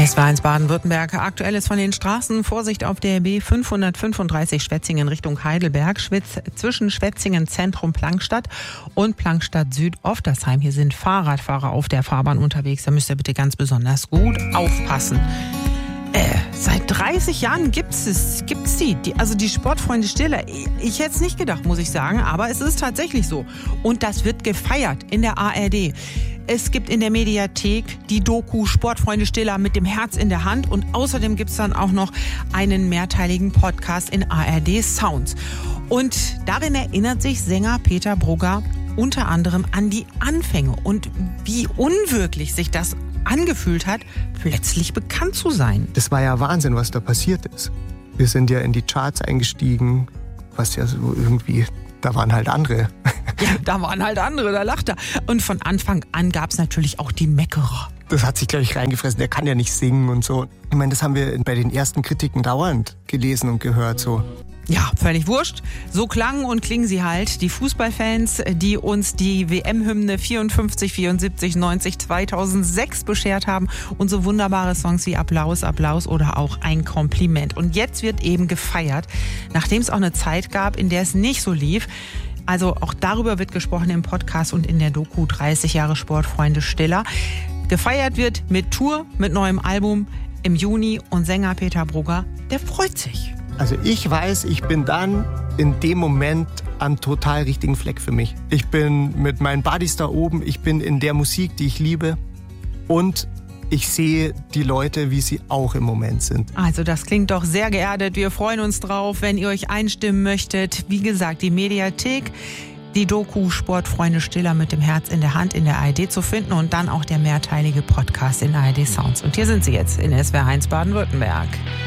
SWR1 Baden-Württemberg. Aktuelles von den Straßen. Vorsicht auf der B 535 Schwetzingen Richtung Heidelberg. Zwischen Schwetzingen Zentrum Plankstadt und Plankstadt Süd Oftersheim. Hier sind Fahrradfahrer auf der Fahrbahn unterwegs. Da müsst ihr bitte ganz besonders gut aufpassen. Seit 30 Jahren gibt's die Sportfreunde Stiller. Ich hätte es nicht gedacht, muss ich sagen, aber es ist tatsächlich so. Und das wird gefeiert in der ARD. Es gibt in der Mediathek die Doku Sportfreunde Stiller mit dem Herz in der Hand und außerdem gibt es dann auch noch einen mehrteiligen Podcast in ARD Sounds. Und darin erinnert sich Sänger Peter Brugger unter anderem an die Anfänge und wie unwirklich sich das angefühlt hat, plötzlich bekannt zu sein. Das war ja Wahnsinn, was da passiert ist. Wir sind ja in die Charts eingestiegen, was ja so irgendwie, da waren halt andere. Ja, da waren halt andere, da lacht er. Und von Anfang an gab es natürlich auch die Meckerer. Das hat sich, glaube ich, reingefressen, der kann ja nicht singen und so. Ich meine, das haben wir bei den ersten Kritiken dauernd gelesen und gehört so. Ja, völlig wurscht. So klangen und klingen sie halt, die Fußballfans, die uns die WM-Hymne 54, 74, 90, 2006 beschert haben und so wunderbare Songs wie Applaus, Applaus oder auch ein Kompliment. Und jetzt wird eben gefeiert, nachdem es auch eine Zeit gab, in der es nicht so lief. Also auch darüber wird gesprochen im Podcast und in der Doku 30 Jahre Sportfreunde Stiller. Gefeiert wird mit Tour, mit neuem Album im Juni und Sänger Peter Brugger, der freut sich. Also ich weiß, ich bin dann in dem Moment am total richtigen Fleck für mich. Ich bin mit meinen Buddies da oben, ich bin in der Musik, die ich liebe und ich sehe die Leute, wie sie auch im Moment sind. Also das klingt doch sehr geerdet. Wir freuen uns drauf, wenn ihr euch einstimmen möchtet. Wie gesagt, die Mediathek, die Doku Sportfreunde Stiller mit dem Herz in der Hand in der ARD zu finden und dann auch der mehrteilige Podcast in ARD Sounds. Und hier sind sie jetzt in SWR1 Baden-Württemberg.